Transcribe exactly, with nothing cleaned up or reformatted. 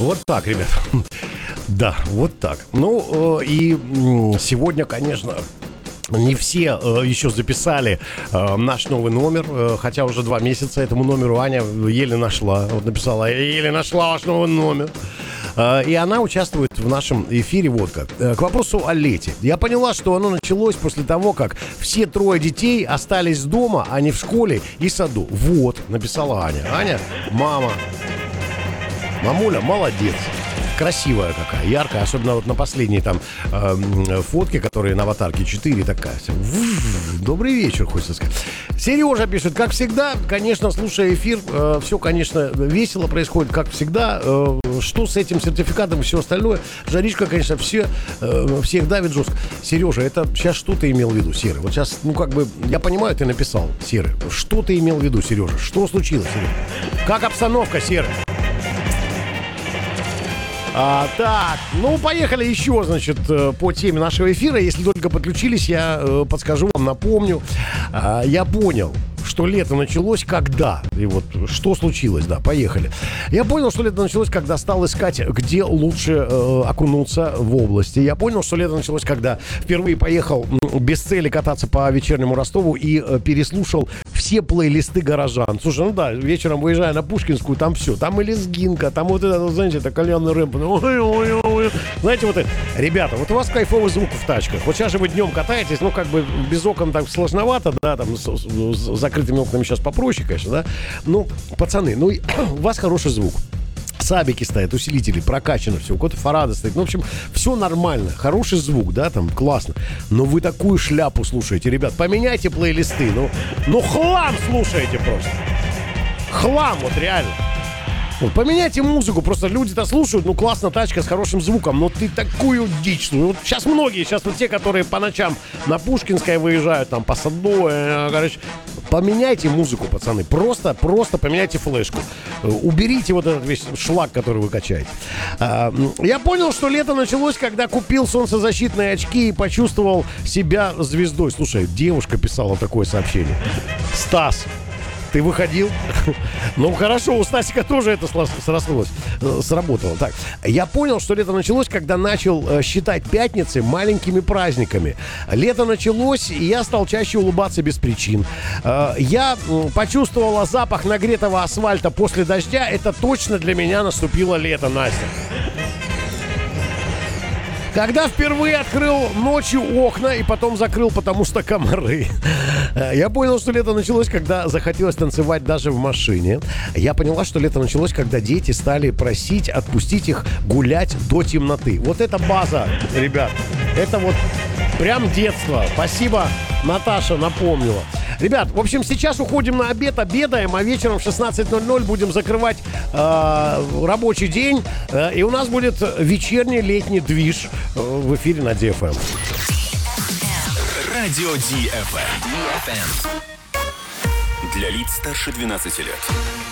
Вот так, ребят. Да, вот так. Ну, и сегодня, конечно, не все еще записали наш новый номер, хотя уже два месяца этому номеру Аня еле нашла. Вот написала, еле нашла ваш новый номер. И она участвует в нашем эфире. Вот как. К вопросу о лете. Я поняла, что оно началось после того, как все трое детей остались дома, а не в школе и саду. Вот, написала Аня. Аня, мама. Мамуля, молодец. Красивая какая, яркая. Особенно вот на последней там э, фотке, которые на аватарке четыре, такая. Добрый вечер, хочется сказать. Сережа пишет, как всегда, конечно, слушая эфир, э, все, конечно, весело происходит, как всегда. Э, что с этим сертификатом и все остальное? Жаричка, конечно, все, э, всех давит жестко. Сережа, это сейчас что ты имел в виду, Серый? Вот сейчас, ну, как бы, я понимаю, ты написал, Серый. Что ты имел в виду, Сережа? Что случилось, Сережа? Как обстановка, Серый? А, так, ну, поехали еще, значит, по теме нашего эфира. Если только подключились, я э, подскажу вам, напомню. А, я понял, что лето началось когда. И вот что случилось, да, поехали. Я понял, что лето началось, когда стал искать, где лучше э, окунуться в области. Я понял, что лето началось, когда впервые поехал без цели кататься по вечернему Ростову и э, переслушал все плейлисты горожан. Слушай, ну да, вечером выезжая на Пушкинскую, там все. Там и лезгинка, там вот это, знаете, это кальянный рэп. Ой-ой-ой. Знаете, вот это. Ребята, вот у вас кайфовый звук в тачках. Вот сейчас же вы днем катаетесь, ну, как бы без окон так сложновато, да, там с, с, с закрытыми окнами сейчас попроще, конечно, да. Ну, пацаны, ну, у вас хороший звук. Сабики стоят, усилители, прокачано все, у кого-то фарада стоит. Ну, в общем, все нормально, хороший звук, да, там, классно. Но вы такую шляпу слушаете, ребят, поменяйте плейлисты, ну, ну хлам слушаете просто. Хлам, вот реально. Вот, поменяйте музыку, просто люди-то слушают, ну, классно, тачка с хорошим звуком, но ты такую дичь. Ну, вот сейчас многие, сейчас вот те, которые по ночам на Пушкинской выезжают, там, по Саду, э, короче, поменяйте музыку, пацаны, просто, просто поменяйте флешку. Уберите вот этот весь шлак, который вы качаете. А, я понял, что лето началось, когда купил солнцезащитные очки и почувствовал себя звездой. Слушай, девушка писала такое сообщение. Стас, ты выходил? Ну, хорошо, у Стасика тоже это срослось, сработало. Так, я понял, что лето началось, когда начал считать пятницы маленькими праздниками. Лето началось, и я стал чаще улыбаться без причин. Я почувствовала запах нагретого асфальта после дождя. Это точно для меня наступило лето, Настя. Когда впервые открыл ночью окна и потом закрыл, потому что комары. Я понял, что лето началось, когда захотелось танцевать даже в машине. Я поняла, что лето началось, когда дети стали просить отпустить их гулять до темноты. Вот это база, ребят. Это вот прям детство. Спасибо, Наташа напомнила. Ребят, в общем, сейчас уходим на обед, обедаем, а вечером в шестнадцать ноль ноль будем закрывать э, рабочий день. Э, и у нас будет вечерний летний движ э, в эфире на ди эф эм. Радио ди эф эм. Для лиц старше двенадцати лет.